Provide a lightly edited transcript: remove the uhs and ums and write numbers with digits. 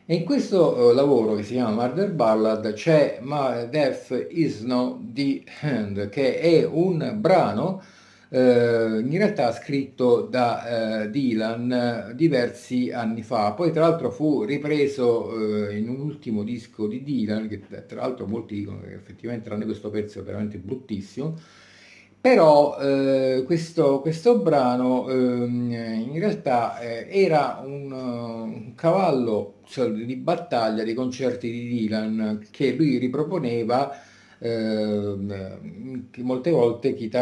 E in questo lavoro che si chiama Murder Ballad c'è Death Is Not the End, che è un brano in realtà scritto da Dylan diversi anni fa. Poi tra l'altro fu ripreso in un ultimo disco di Dylan, che tra l'altro molti dicono che effettivamente tranne questo pezzo è veramente bruttissimo. Però questo brano in realtà era un cavallo di battaglia dei concerti di Dylan che lui riproponeva molte volte chitarra